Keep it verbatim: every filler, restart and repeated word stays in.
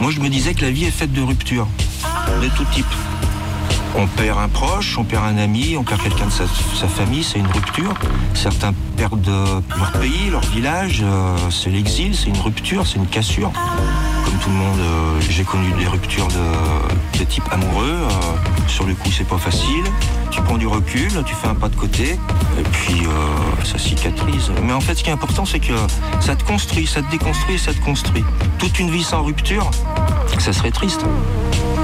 Moi, je me disais que la vie est faite de ruptures, de tout type. On perd un proche, on perd un ami, on perd quelqu'un de sa, sa famille, c'est une rupture. Certains perdent leur pays, leur village, euh, c'est l'exil, c'est une rupture, c'est une cassure. Comme tout le monde, euh, j'ai connu des ruptures de, de type amoureux. Euh, sur le coup, c'est pas facile. Tu prends du recul, tu fais un pas de côté, et puis euh, ça cicatrise. Mais en fait, ce qui est important, c'est que ça te construit, ça te déconstruit, ça te construit. Toute une vie sans rupture, ça serait triste.